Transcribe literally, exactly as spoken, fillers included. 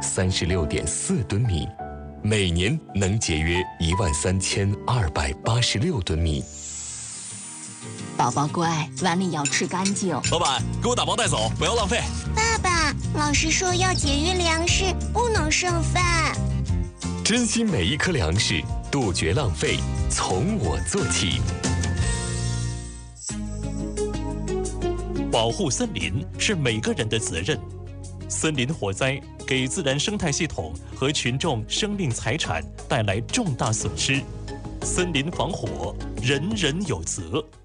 三十六点四吨米，每年能节约一万三千二百八十六吨米。 宝宝乖，碗里要吃干净。 老板，给我打包带走，不要浪费。 爸爸，老师说要节约粮食，不能剩饭。 珍惜每一颗粮食，杜绝浪费，从我做起。 保护森林是每个人的责任。森林火灾给自然生态系统和群众生命财产带来重大损失，森林防火，人人有责。